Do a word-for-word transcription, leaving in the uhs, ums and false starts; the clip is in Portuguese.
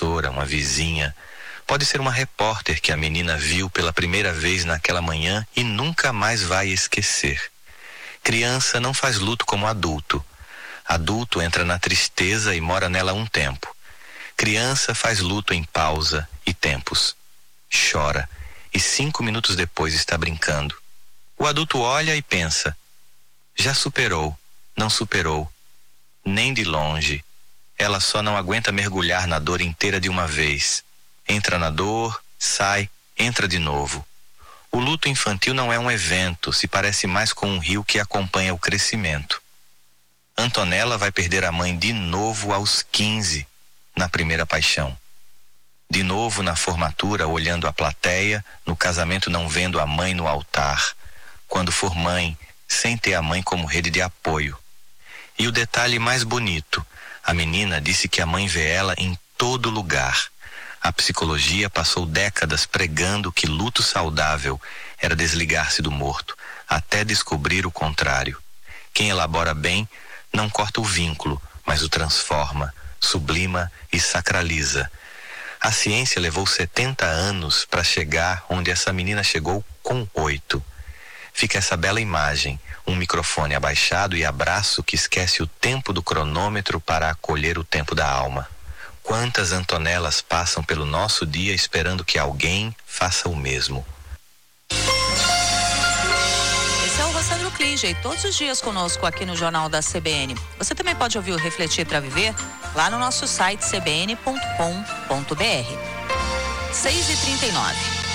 professora, uma vizinha. Pode ser uma repórter que a menina viu pela primeira vez naquela manhã e nunca mais vai esquecer. Criança não faz luto como adulto. Adulto entra na tristeza e mora nela um tempo. Criança faz luto em pausa e tempos. Chora e cinco minutos depois está brincando. O adulto olha e pensa: já superou, não superou, nem de longe. Ela só não aguenta mergulhar na dor inteira de uma vez. Entra na dor, sai, entra de novo. O luto infantil não é um evento, se parece mais com um rio que acompanha o crescimento. Antonella vai perder a mãe de novo aos quinze, na primeira paixão. De novo na formatura, olhando a plateia, no casamento não vendo a mãe no altar. Quando for mãe, sem ter a mãe como rede de apoio. E o detalhe mais bonito, a menina disse que a mãe vê ela em todo lugar. A psicologia passou décadas pregando que luto saudável era desligar-se do morto, até descobrir o contrário. Quem elabora bem não corta o vínculo, mas o transforma, sublima e sacraliza. A ciência levou setenta anos para chegar onde essa menina chegou com oito. Fica essa bela imagem, um microfone abaixado e abraço que esquece o tempo do cronômetro para acolher o tempo da alma. Quantas Antonellas passam pelo nosso dia esperando que alguém faça o mesmo? Esse é o Rossandro Klinge, todos os dias conosco aqui no Jornal da C B N. Você também pode ouvir o Refletir para Viver lá no nosso site c b n ponto com ponto b r. seis e trinta e nove.